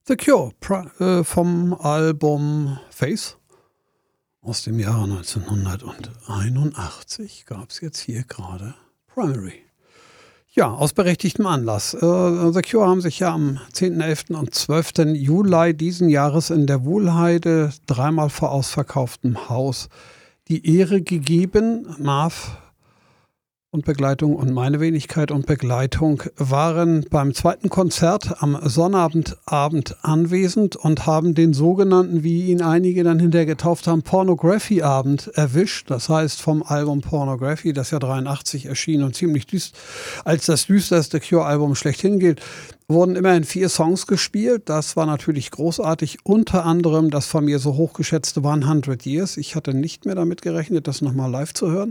The Cure vom Album Face aus dem Jahre 1981 gab es jetzt hier gerade Primary. Ja, aus berechtigtem Anlass. The Cure haben sich ja am 10., 11. und 12. Juli diesen Jahres in der Wuhlheide, dreimal vor ausverkauftem Haus, die Ehre gegeben. Marv und Begleitung und meine Wenigkeit und Begleitung waren beim zweiten Konzert am Sonnabend anwesend und haben den sogenannten, wie ihn einige dann hinterher getauft haben, Pornography-Abend erwischt. Das heißt vom Album Pornography, das ja 83 erschien und ziemlich als das düsterste Cure-Album schlechthin gilt, wurden immerhin 4 Songs gespielt. Das war natürlich großartig. Unter anderem das von mir so hochgeschätzte 100 Years. Ich hatte nicht mehr damit gerechnet, das nochmal live zu hören.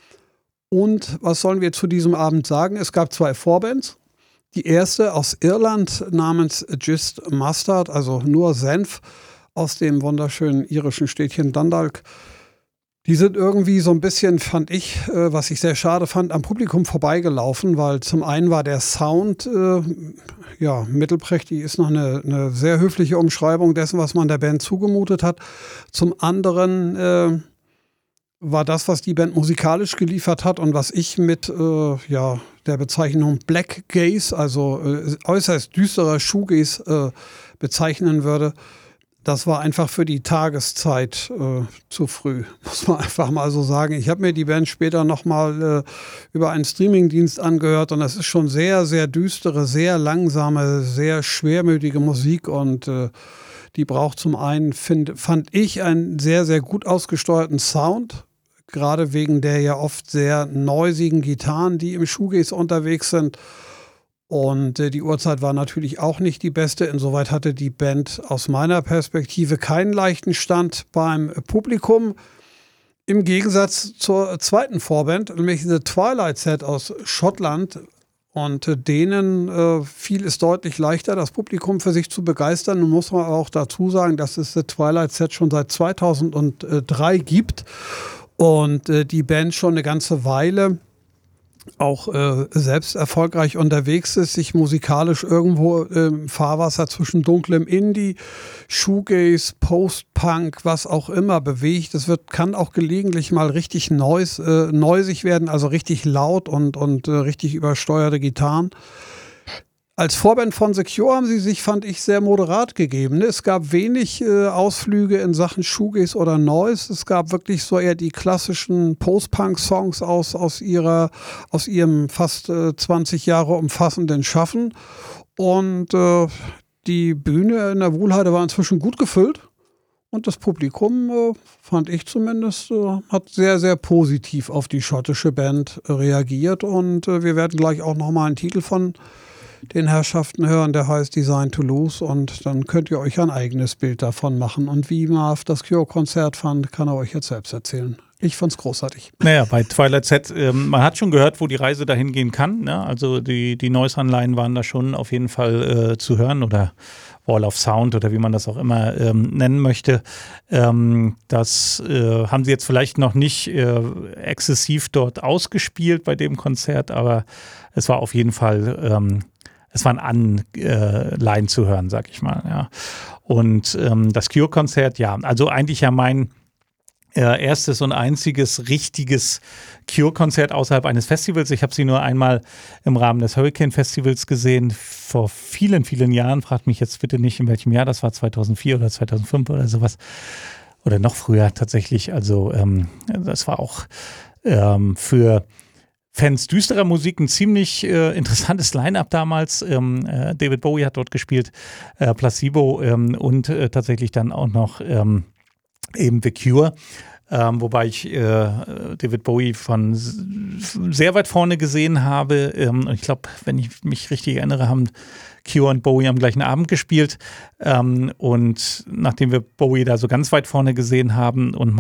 Und was sollen wir zu diesem Abend sagen? Es gab 2 Vorbands. Die erste aus Irland namens Just Mustard, also nur Senf, aus dem wunderschönen irischen Städtchen Dundalk. Die sind irgendwie so ein bisschen, fand ich, was ich sehr schade fand, am Publikum vorbeigelaufen, weil zum einen war der Sound, mittelprächtig, ist noch eine sehr höfliche Umschreibung dessen, was man der Band zugemutet hat. Zum anderen war das, was die Band musikalisch geliefert hat und was ich mit der Bezeichnung Black Gaze, also äußerst düsterer Shoegaze bezeichnen würde, das war einfach für die Tageszeit zu früh, muss man einfach mal so sagen. Ich habe mir die Band später nochmal über einen Streamingdienst angehört und das ist schon sehr, sehr düstere, sehr langsame, sehr schwermütige Musik und die braucht zum einen, fand ich, einen sehr, sehr gut ausgesteuerten Sound, gerade wegen der ja oft sehr neusigen Gitarren, die im Shoegaze unterwegs sind. Und die Uhrzeit war natürlich auch nicht die beste. Insoweit hatte die Band aus meiner Perspektive keinen leichten Stand beim Publikum. Im Gegensatz zur zweiten Vorband, nämlich The Twilight Set aus Schottland. Und denen fiel es deutlich leichter, das Publikum für sich zu begeistern. Nun muss man auch dazu sagen, dass es The Twilight Set schon seit 2003 gibt. Und die Band schon eine ganze Weile auch selbst erfolgreich unterwegs ist, sich musikalisch irgendwo im Fahrwasser zwischen dunklem Indie, Shoegaze, Post-Punk, was auch immer bewegt. Es kann auch gelegentlich mal richtig neusig werden, also richtig laut und richtig übersteuerte Gitarren. Als Vorband von The Cure haben sie sich, fand ich, sehr moderat gegeben. Es gab wenig Ausflüge in Sachen Shoegaze oder Noise. Es gab wirklich so eher die klassischen Post-Punk-Songs aus ihrem fast 20 Jahre umfassenden Schaffen. Und die Bühne in der Wuhlheide war inzwischen gut gefüllt. Und das Publikum, fand ich zumindest, hat sehr, sehr positiv auf die schottische Band reagiert. Und wir werden gleich auch nochmal einen Titel von den Herrschaften hören, der heißt Design to Lose und dann könnt ihr euch ein eigenes Bild davon machen. Und wie Marv das Cure-Konzert fand, kann er euch jetzt selbst erzählen. Ich fand's großartig. Naja, bei Twilight Set, man hat schon gehört, wo die Reise dahin gehen kann. Ne? Also die Noise-Anleihen waren da schon auf jeden Fall zu hören oder Wall of Sound oder wie man das auch immer nennen möchte. Das haben sie jetzt vielleicht noch nicht exzessiv dort ausgespielt bei dem Konzert, aber es war auf jeden Fall es waren Anleihen zu hören, sag ich mal. Ja. Und das Cure-Konzert, ja, also eigentlich ja mein erstes und einziges richtiges Cure-Konzert außerhalb eines Festivals. Ich habe sie nur einmal im Rahmen des Hurricane-Festivals gesehen, vor vielen, vielen Jahren. Fragt mich jetzt bitte nicht, in welchem Jahr das war, 2004 oder 2005 oder sowas. Oder noch früher tatsächlich. Also das war auch für Fans düsterer Musik ein ziemlich interessantes Line-Up damals. David Bowie hat dort gespielt, Placebo und tatsächlich dann auch noch eben The Cure. Wobei ich David Bowie von sehr weit vorne gesehen habe. Und ich glaube, wenn ich mich richtig erinnere, haben Cure und Bowie am gleichen Abend gespielt. Und nachdem wir Bowie da so ganz weit vorne gesehen haben und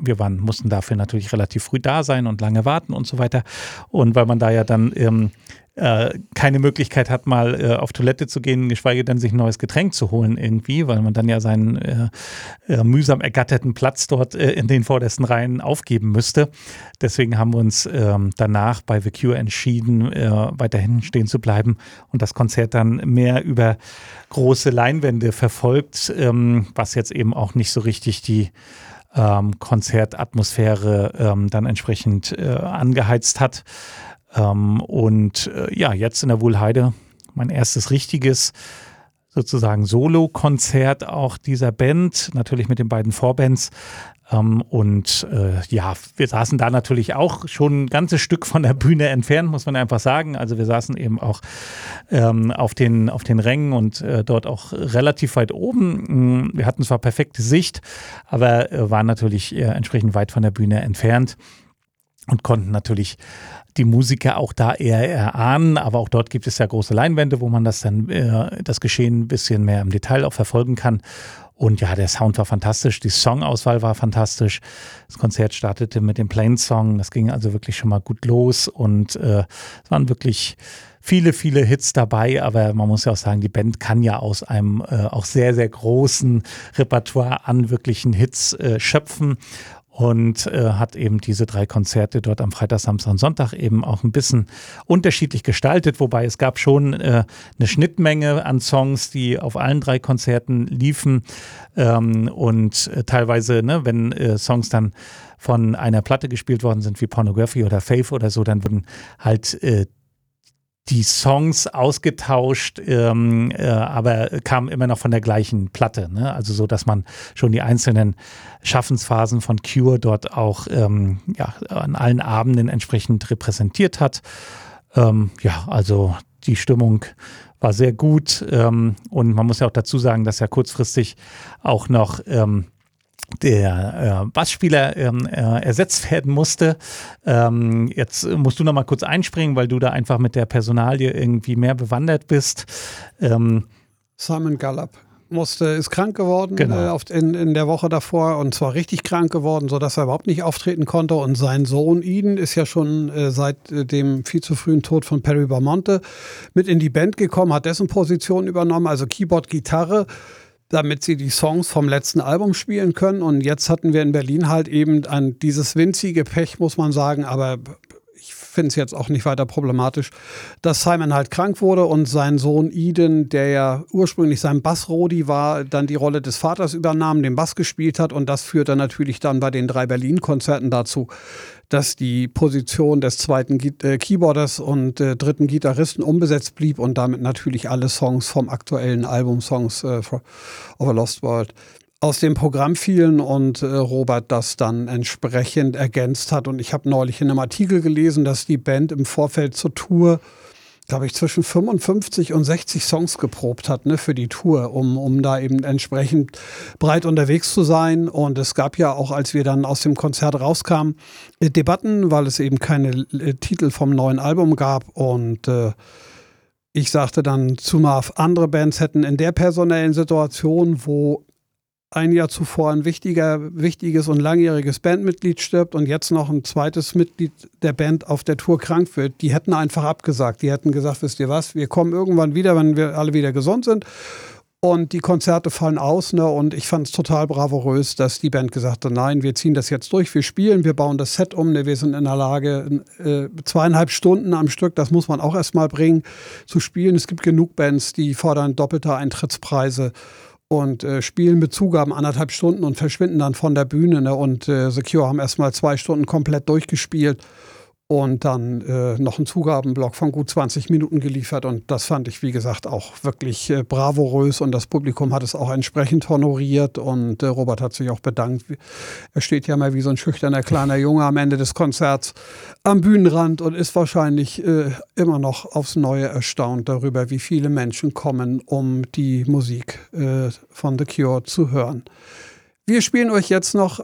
mussten dafür natürlich relativ früh da sein und lange warten und so weiter. Und weil man da ja dann keine Möglichkeit hat, mal auf Toilette zu gehen, geschweige denn sich ein neues Getränk zu holen irgendwie, weil man dann ja seinen mühsam ergatterten Platz dort in den vordersten Reihen aufgeben müsste. Deswegen haben wir uns danach bei The Cure entschieden, weiter hinten stehen zu bleiben und das Konzert dann mehr über große Leinwände verfolgt, was jetzt eben auch nicht so richtig die Konzertatmosphäre dann entsprechend angeheizt hat. Jetzt in der Wuhlheide mein erstes richtiges sozusagen Solo-Konzert auch dieser Band, natürlich mit den beiden Vorbands. Wir saßen da natürlich auch schon ein ganzes Stück von der Bühne entfernt, muss man einfach sagen. Also wir saßen eben auch auf den Rängen und dort auch relativ weit oben. Wir hatten zwar perfekte Sicht, aber waren natürlich entsprechend weit von der Bühne entfernt und konnten natürlich die Musiker auch da eher erahnen, aber auch dort gibt es ja große Leinwände, wo man das Geschehen ein bisschen mehr im Detail auch verfolgen kann. Und ja, der Sound war fantastisch, die Songauswahl war fantastisch. Das Konzert startete mit dem Plain-Song, das ging also wirklich schon mal gut los und es waren wirklich viele, viele Hits dabei, aber man muss ja auch sagen, die Band kann ja aus einem auch sehr, sehr großen Repertoire an wirklichen Hits schöpfen. Und hat eben diese 3 Konzerte dort am Freitag, Samstag und Sonntag eben auch ein bisschen unterschiedlich gestaltet, wobei es gab schon eine Schnittmenge an Songs, die auf allen 3 Konzerten liefen teilweise, wenn Songs dann von einer Platte gespielt worden sind, wie Pornography oder Faith oder so, dann wurden halt die Songs ausgetauscht, aber kamen immer noch von der gleichen Platte. Ne? Also so, dass man schon die einzelnen Schaffensphasen von Cure dort auch an allen Abenden entsprechend repräsentiert hat. Also die Stimmung war sehr gut und man muss ja auch dazu sagen, dass ja kurzfristig auch noch der Bassspieler ersetzt werden musste. Jetzt musst du noch mal kurz einspringen, weil du da einfach mit der Personalie irgendwie mehr bewandert bist. Simon Gallup ist krank geworden, genau. In der Woche davor, und zwar richtig krank geworden, sodass er überhaupt nicht auftreten konnte. Und sein Sohn Eden ist ja schon seit dem viel zu frühen Tod von Perry Bamonte mit in die Band gekommen, hat dessen Position übernommen, also Keyboard, Gitarre, damit sie die Songs vom letzten Album spielen können. Und jetzt hatten wir in Berlin halt eben dieses winzige Pech, muss man sagen, aber ich finde es jetzt auch nicht weiter problematisch, dass Simon halt krank wurde und sein Sohn Eden, der ja ursprünglich sein Bassrodi war, dann die Rolle des Vaters übernahm, den Bass gespielt hat, und das führt dann natürlich dann bei den 3 Berlin-Konzerten dazu, dass die Position des zweiten Keyboarders und dritten Gitarristen unbesetzt blieb und damit natürlich alle Songs vom aktuellen Album Songs of a Lost World aus dem Programm fielen und Robert das dann entsprechend ergänzt hat. Und ich habe neulich in einem Artikel gelesen, dass die Band im Vorfeld zur Tour, glaube ich, zwischen 55 und 60 Songs geprobt hat, für die Tour, um da eben entsprechend breit unterwegs zu sein. Und es gab ja auch, als wir dann aus dem Konzert rauskamen, Debatten, weil es eben keine Titel vom neuen Album gab. Und ich sagte dann zu Marv, andere Bands hätten in der personellen Situation, wo ein Jahr zuvor ein wichtiges und langjähriges Bandmitglied stirbt und jetzt noch ein zweites Mitglied der Band auf der Tour krank wird, die hätten einfach abgesagt. Die hätten gesagt, wisst ihr was, wir kommen irgendwann wieder, wenn wir alle wieder gesund sind. Und die Konzerte fallen aus. Und ich fand es total bravourös, dass die Band gesagt hat, nein, wir ziehen das jetzt durch, wir spielen, wir bauen das Set um. Wir sind in der Lage, 2,5 Stunden am Stück, das muss man auch erstmal bringen, zu spielen. Es gibt genug Bands, die fordern doppelte Eintrittspreise und spielen mit Zugaben 1,5 Stunden und verschwinden dann von der Bühne. Und The Cure haben erstmal 2 Stunden komplett durchgespielt und dann noch einen Zugabenblock von gut 20 Minuten geliefert. Und das fand ich, wie gesagt, auch wirklich bravourös. Und das Publikum hat es auch entsprechend honoriert. Und Robert hat sich auch bedankt. Er steht ja mal wie so ein schüchterner kleiner Junge am Ende des Konzerts am Bühnenrand und ist wahrscheinlich immer noch aufs Neue erstaunt darüber, wie viele Menschen kommen, um die Musik von The Cure zu hören. Wir spielen euch jetzt noch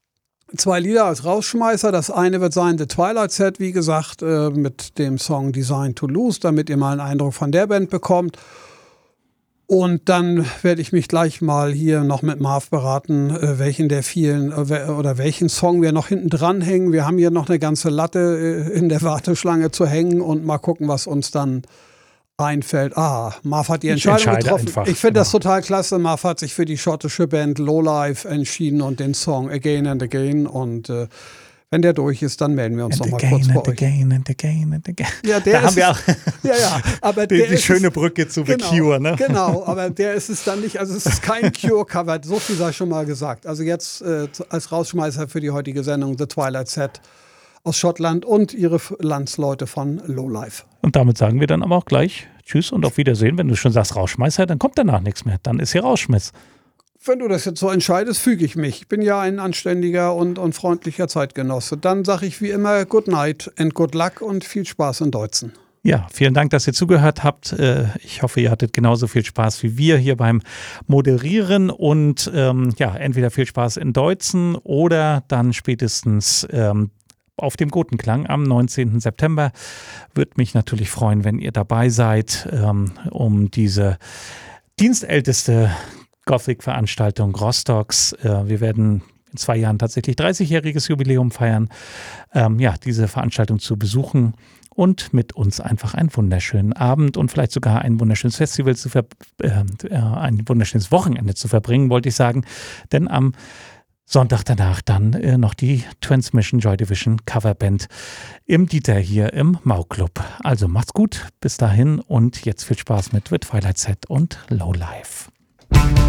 2 Lieder als Rausschmeißer. Das eine wird sein The Twilight Set, wie gesagt, mit dem Song Designed to Lose, damit ihr mal einen Eindruck von der Band bekommt. Und dann werde ich mich gleich mal hier noch mit Marv beraten, welchen der vielen oder welchen Song wir noch hinten dran hängen. Wir haben hier noch eine ganze Latte in der Warteschlange zu hängen und mal gucken, was uns dann einfällt. Marv hat die Entscheidung getroffen. Einfach, ich finde das total klasse. Marv hat sich für die schottische Band Lowlife entschieden und den Song Again and Again. Und wenn der durch ist, dann melden wir uns nochmal kurz bei euch. Again and again and again. Ja, der da haben wir auch aber die schöne Brücke zu The Cure. Ne? Genau, aber der ist es dann nicht. Also es ist kein Cure-Cover, so viel sei schon mal gesagt. Also jetzt als Rausschmeißer für die heutige Sendung The Twilight Set aus Schottland und ihre Landsleute von Lowlife. Und damit sagen wir dann aber auch gleich Tschüss und auf Wiedersehen. Wenn du schon sagst Rausschmeißer, dann kommt danach nichts mehr. Dann ist hier Rausschmiss. Wenn du das jetzt so entscheidest, füge ich mich. Ich bin ja ein anständiger und freundlicher Zeitgenosse. Dann sage ich wie immer Good Night and Good Luck und viel Spaß in Deutzen. Ja, vielen Dank, dass ihr zugehört habt. Ich hoffe, ihr hattet genauso viel Spaß wie wir hier beim Moderieren und entweder viel Spaß in Deutzen oder dann spätestens auf dem Gotenklang am 19. September. Würde mich natürlich freuen, wenn ihr dabei seid, um diese dienstälteste Gothic-Veranstaltung Rostocks. Wir werden in 2 Jahren tatsächlich 30-jähriges Jubiläum feiern, diese Veranstaltung zu besuchen und mit uns einfach einen wunderschönen Abend und vielleicht sogar ein wunderschönes Festival ein wunderschönes Wochenende zu verbringen, wollte ich sagen. Denn am Sonntag danach dann noch die Transmission Joy Division Coverband im Dieter hier im Mau-Club. Also macht's gut, bis dahin und jetzt viel Spaß mit The Twilight Set und Lowlife.